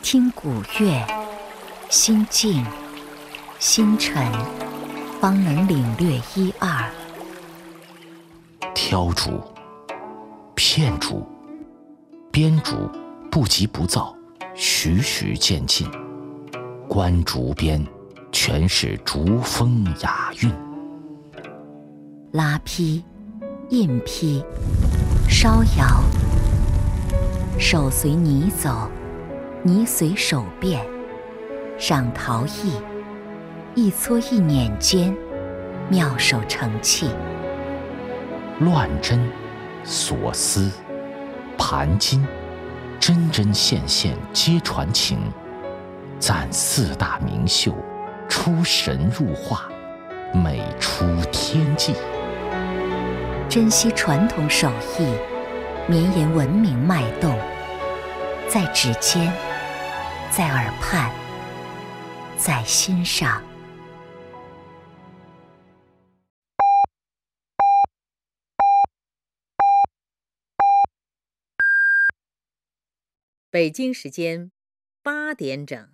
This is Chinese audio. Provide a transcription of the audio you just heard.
听古乐，心静心沉，方能领略一二。 挑竹、片竹、编竹不急不躁，徐徐渐进。观竹边，全是竹风雅韵。 拉坯、印坯、烧窑，手随泥走，泥随手变。上陶艺，一撮一捻间，妙手成器。 乱针、锁丝、盘金，针针线线皆传情。赞四大名秀，出神入化，美出天际。 珍惜传统手艺，绵延文明脉动，在指尖，在耳畔，在心上。 北京时间8点整。